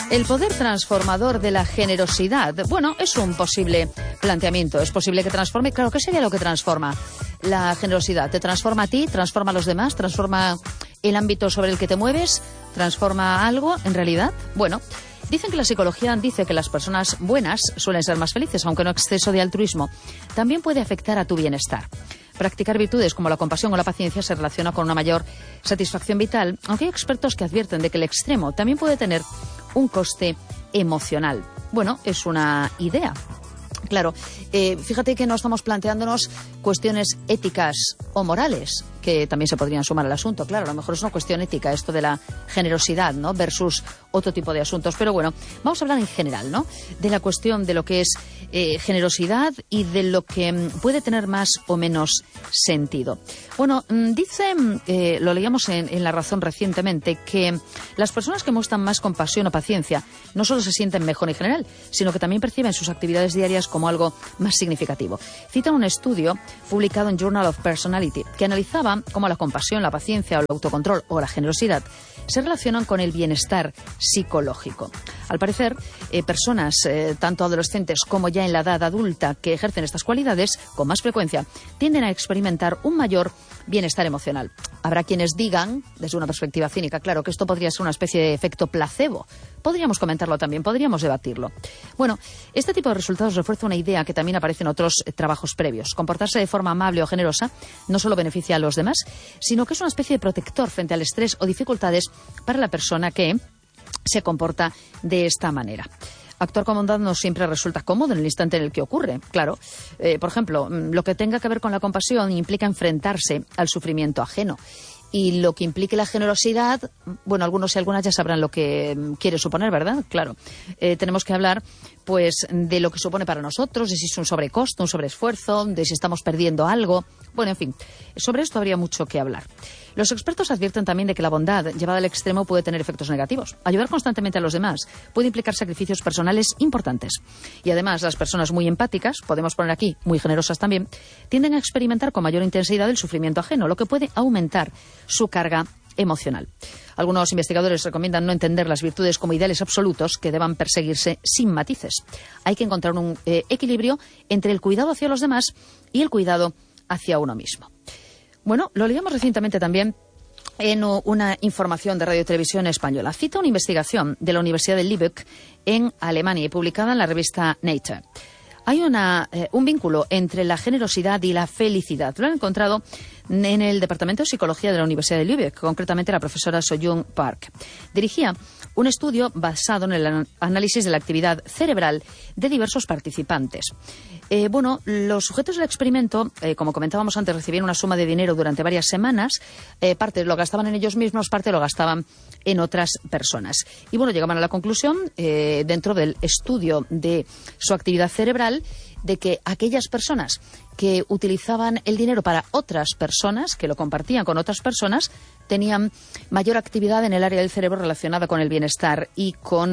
El poder transformador de la generosidad, bueno, es un posible planteamiento. ¿Es posible que transforme? Claro, ¿qué sería lo que transforma la generosidad? ¿Te transforma a ti? ¿Transforma a los demás? ¿Transforma el ámbito sobre el que te mueves? ¿Transforma algo en realidad? Bueno, dicen que la psicología dice que las personas buenas suelen ser más felices, aunque no exceso de altruismo también puede afectar a tu bienestar. Practicar virtudes como la compasión o la paciencia se relaciona con una mayor satisfacción vital, aunque hay expertos que advierten de que el extremo también puede tener un coste emocional. Bueno, es una idea. Claro, fíjate que no estamos planteándonos cuestiones éticas o morales, que también se podrían sumar al asunto. Claro, a lo mejor es una cuestión ética esto de la generosidad, ¿no?, versus otro tipo de asuntos. Pero bueno, vamos a hablar en general, ¿no?, de la cuestión de lo que es generosidad y de lo que puede tener más o menos sentido. Bueno, dicen, lo leíamos en La Razón recientemente, que las personas que muestran más compasión o paciencia no solo se sienten mejor en general, sino que también perciben sus actividades diarias como algo más significativo. Citan un estudio publicado en Journal of Personality que analizaba cómo la compasión, la paciencia o el autocontrol o la generosidad se relacionan con el bienestar psicológico. Al parecer, personas, tanto adolescentes como ya en la edad adulta, que ejercen estas cualidades con más frecuencia, tienden a experimentar un mayor bienestar emocional. Habrá quienes digan, desde una perspectiva cínica, claro, que esto podría ser una especie de efecto placebo. Podríamos comentarlo también, podríamos debatirlo. Bueno, este tipo de resultados refuerza una idea que también aparece en otros trabajos previos. Comportarse de forma amable o generosa no solo beneficia a los demás, sino que es una especie de protector frente al estrés o dificultades para la persona que se comporta de esta manera. Actuar con bondad no siempre resulta cómodo en el instante en el que ocurre, claro. Por ejemplo, lo que tenga que ver con la compasión implica enfrentarse al sufrimiento ajeno. Y lo que implique la generosidad, bueno, algunos y algunas ya sabrán lo que quiere suponer, ¿verdad? Claro. Tenemos que hablar, pues, de lo que supone para nosotros, de si es un sobrecosto, un sobreesfuerzo, de si estamos perdiendo algo. Bueno, en fin, sobre esto habría mucho que hablar. Los expertos advierten también de que la bondad llevada al extremo puede tener efectos negativos. Ayudar constantemente a los demás puede implicar sacrificios personales importantes. Y además, las personas muy empáticas, podemos poner aquí muy generosas también, tienden a experimentar con mayor intensidad el sufrimiento ajeno, lo que puede aumentar su carga emocional. Algunos investigadores recomiendan no entender las virtudes como ideales absolutos que deban perseguirse sin matices. Hay que encontrar un equilibrio entre el cuidado hacia los demás y el cuidado hacia uno mismo. Bueno, lo leíamos recientemente también en una información de Radio y Televisión Española. Cita una investigación de la Universidad de Lübeck en Alemania y publicada en la revista Nature. Hay un vínculo entre la generosidad y la felicidad. Lo han encontrado en el Departamento de Psicología de la Universidad de Lübeck, concretamente la profesora So-Young Park. Dirigía un estudio basado en el análisis de la actividad cerebral de diversos participantes. Bueno, los sujetos del experimento, como comentábamos antes, recibían una suma de dinero durante varias semanas. Parte lo gastaban en ellos mismos, parte lo gastaban en otras personas. Y bueno, llegaban a la conclusión, dentro del estudio de su actividad cerebral, de que aquellas personas que utilizaban el dinero para otras personas, que lo compartían con otras personas, tenían mayor actividad en el área del cerebro relacionada con el bienestar y con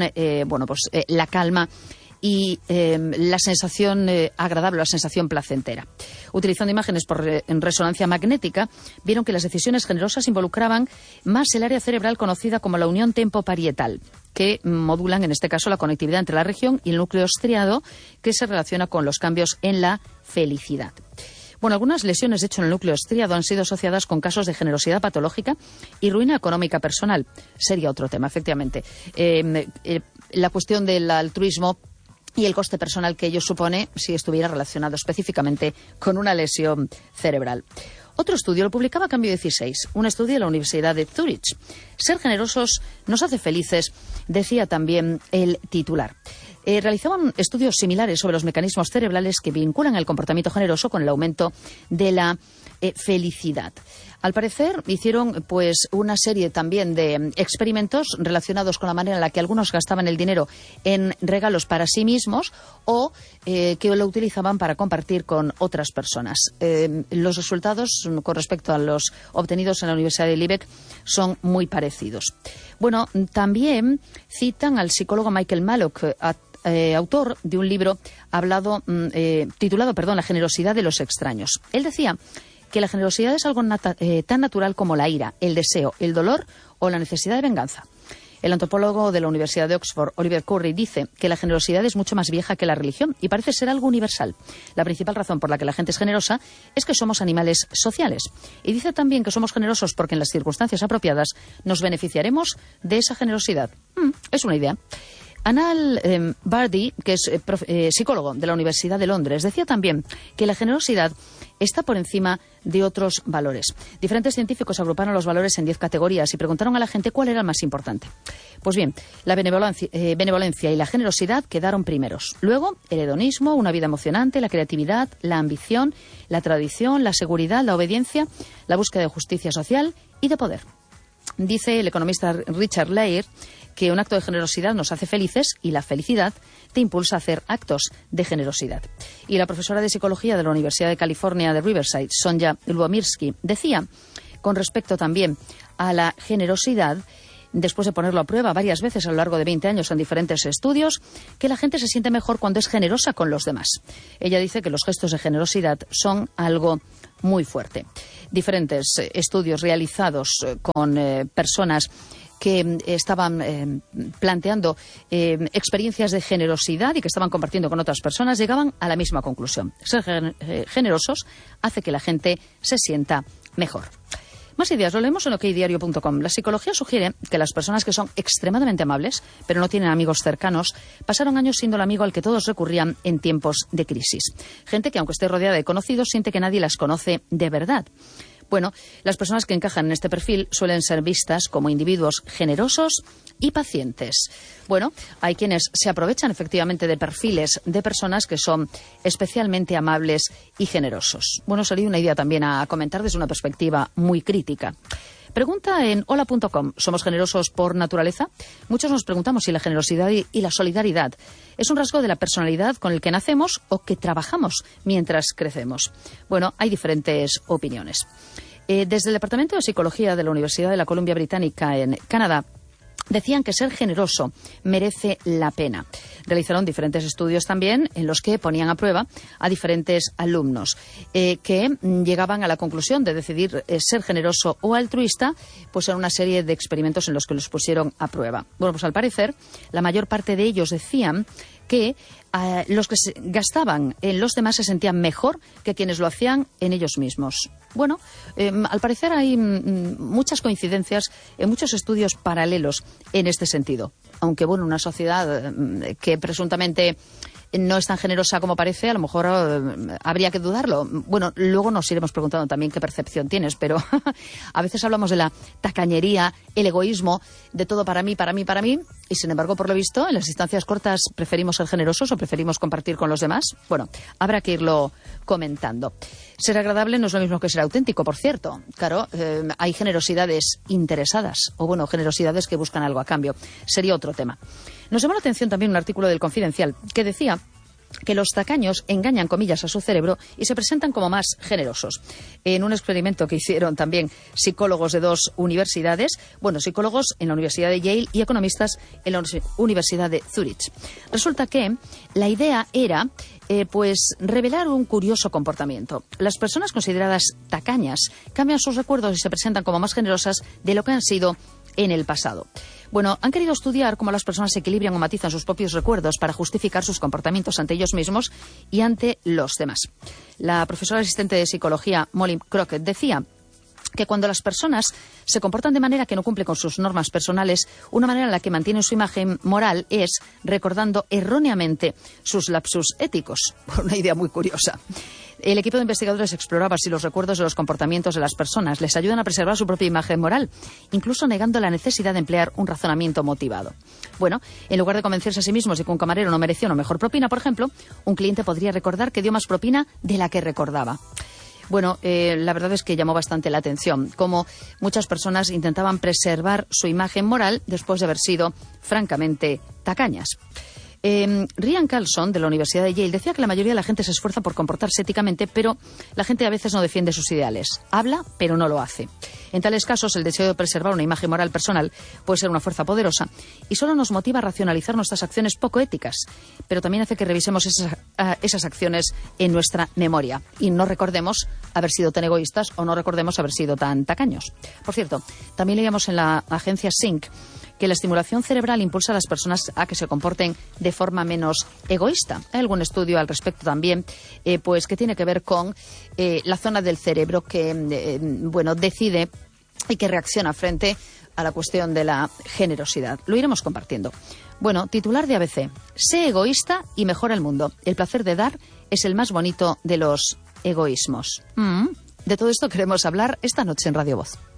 la calma y la sensación agradable, la sensación placentera. Utilizando imágenes en resonancia magnética, vieron que las decisiones generosas involucraban más el área cerebral conocida como la unión tempoparietal, que modulan, en este caso, la conectividad entre la región y el núcleo estriado, que se relaciona con los cambios en la felicidad. Bueno, algunas lesiones, de hecho, en el núcleo estriado han sido asociadas con casos de generosidad patológica y ruina económica personal. Sería otro tema, efectivamente. La cuestión del altruismo y el coste personal que ello supone si estuviera relacionado específicamente con una lesión cerebral. Otro estudio lo publicaba Cambio 16, un estudio de la Universidad de Zúrich. Ser generosos nos hace felices, decía también el titular. Realizaban estudios similares sobre los mecanismos cerebrales que vinculan el comportamiento generoso con el aumento de la felicidad. Al parecer, hicieron pues una serie también de experimentos relacionados con la manera en la que algunos gastaban el dinero en regalos para sí mismos o que lo utilizaban para compartir con otras personas. Los resultados con respecto a los obtenidos en la Universidad de Lübeck son muy parecidos. Bueno, también citan al psicólogo Michael Mallock, autor de un libro titulado La generosidad de los extraños. Él decía que la generosidad es algo tan natural como la ira, el deseo, el dolor o la necesidad de venganza. El antropólogo de la Universidad de Oxford, Oliver Curry, dice que la generosidad es mucho más vieja que la religión y parece ser algo universal. La principal razón por la que la gente es generosa es que somos animales sociales. Y dice también que somos generosos porque en las circunstancias apropiadas nos beneficiaremos de esa generosidad. Es una idea. Anal Bardi, que es psicólogo de la Universidad de Londres, decía también que la generosidad está por encima de otros valores. Diferentes científicos agruparon los valores en 10 categorías y preguntaron a la gente cuál era el más importante. Pues bien, la benevolencia y la generosidad quedaron primeros. Luego, el hedonismo, una vida emocionante, la creatividad, la ambición, la tradición, la seguridad, la obediencia, la búsqueda de justicia social y de poder. Dice el economista Richard Leir que un acto de generosidad nos hace felices y la felicidad te impulsa a hacer actos de generosidad. Y la profesora de psicología de la Universidad de California de Riverside, Sonja Lubomirsky, decía, con respecto también a la generosidad, después de ponerlo a prueba varias veces a lo largo de 20 años en diferentes estudios, que la gente se siente mejor cuando es generosa con los demás. Ella dice que los gestos de generosidad son algo muy fuerte. Diferentes estudios realizados con personas que estaban planteando experiencias de generosidad y que estaban compartiendo con otras personas, llegaban a la misma conclusión. Ser generosos hace que la gente se sienta mejor. Más ideas, lo leemos en okdiario.com. La psicología sugiere que las personas que son extremadamente amables, pero no tienen amigos cercanos, pasaron años siendo el amigo al que todos recurrían en tiempos de crisis. Gente que, aunque esté rodeada de conocidos, siente que nadie las conoce de verdad. Bueno, las personas que encajan en este perfil suelen ser vistas como individuos generosos y pacientes. Bueno, hay quienes se aprovechan efectivamente de perfiles de personas que son especialmente amables y generosos. Bueno, sería una idea también a comentar desde una perspectiva muy crítica. Pregunta en hola.com, ¿somos generosos por naturaleza? Muchos nos preguntamos si la generosidad y la solidaridad es un rasgo de la personalidad con el que nacemos o que trabajamos mientras crecemos. Bueno, hay diferentes opiniones. Desde el Departamento de Psicología de la Universidad de la Columbia Británica en Canadá, decían que ser generoso merece la pena. Realizaron diferentes estudios también en los que ponían a prueba a diferentes alumnos que llegaban a la conclusión de decidir ser generoso o altruista, pues en una serie de experimentos en los que los pusieron a prueba. Bueno, pues al parecer la mayor parte de ellos decían que los que se gastaban en los demás se sentían mejor que quienes lo hacían en ellos mismos. Bueno, al parecer hay muchas coincidencias en muchos estudios paralelos en este sentido. Aunque, bueno, una sociedad que presuntamente no es tan generosa como parece, a lo mejor habría que dudarlo. Bueno, luego nos iremos preguntando también qué percepción tienes, pero a veces hablamos de la tacañería, el egoísmo, de todo para mí, para mí, para mí, y sin embargo, por lo visto, en las distancias cortas preferimos ser generosos o preferimos compartir con los demás. Bueno, habrá que irlo comentando. Ser agradable no es lo mismo que ser auténtico, por cierto. Claro, hay generosidades interesadas, o bueno, generosidades que buscan algo a cambio. Sería otro tema. Nos llamó la atención también un artículo del Confidencial que decía que los tacaños engañan, comillas, a su cerebro y se presentan como más generosos. En un experimento que hicieron también psicólogos de 2 universidades, bueno, psicólogos en la Universidad de Yale y economistas en la Universidad de Zurich. Resulta que la idea era pues revelar un curioso comportamiento. Las personas consideradas tacañas cambian sus recuerdos y se presentan como más generosas de lo que han sido en el pasado. Bueno, han querido estudiar cómo las personas equilibran o matizan sus propios recuerdos para justificar sus comportamientos ante ellos mismos y ante los demás. La profesora asistente de psicología Molly Crockett decía que cuando las personas se comportan de manera que no cumple con sus normas personales, una manera en la que mantienen su imagen moral es recordando erróneamente sus lapsus éticos. Una idea muy curiosa. El equipo de investigadores exploraba si los recuerdos de los comportamientos de las personas les ayudan a preservar su propia imagen moral, incluso negando la necesidad de emplear un razonamiento motivado. Bueno, en lugar de convencerse a sí mismos de que un camarero no merecía una mejor propina, por ejemplo, un cliente podría recordar que dio más propina de la que recordaba. Bueno, la verdad es que llamó bastante la atención, como muchas personas intentaban preservar su imagen moral después de haber sido francamente tacañas. Ryan Carlson, de la Universidad de Yale, decía que la mayoría de la gente se esfuerza por comportarse éticamente, pero la gente a veces no defiende sus ideales. Habla, pero no lo hace. En tales casos, el deseo de preservar una imagen moral personal puede ser una fuerza poderosa y solo nos motiva a racionalizar nuestras acciones poco éticas, pero también hace que revisemos esas acciones en nuestra memoria y no recordemos haber sido tan egoístas o no recordemos haber sido tan tacaños. Por cierto, también leíamos en la agencia Sync que la estimulación cerebral impulsa a las personas a que se comporten de forma menos egoísta. Hay algún estudio al respecto también, pues que tiene que ver con la zona del cerebro que, decide y que reacciona frente a la cuestión de la generosidad. Lo iremos compartiendo. Bueno, titular de ABC. Sé egoísta y mejora el mundo. El placer de dar es el más bonito de los egoísmos. De todo esto queremos hablar esta noche en Radio Voz.